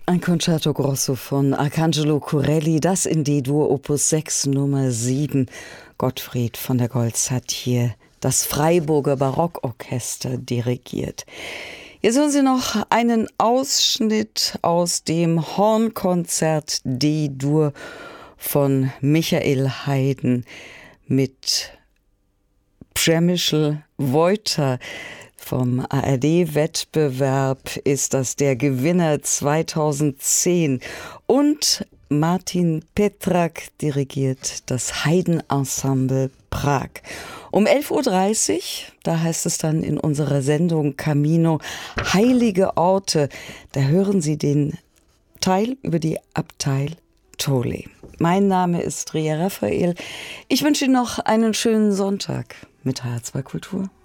Ein Concerto Grosso von Arcangelo Corelli, das in D-Dur Opus 6 Nummer 7. Gottfried von der Goltz hat hier das Freiburger Barockorchester dirigiert. Jetzt hören Sie noch einen Ausschnitt aus dem Hornkonzert D-Dur von Michael Haydn mit Przemysl Wojta. Vom ARD-Wettbewerb ist das der Gewinner 2010. Und Martin Petrak dirigiert das Haydn-Ensemble Prag. Um 11.30 Uhr, da heißt es dann in unserer Sendung Camino, heilige Orte. Da hören Sie den Teil über die Abtei Tole. Mein Name ist Ria Raphael. Ich wünsche Ihnen noch einen schönen Sonntag mit HR2 Kultur.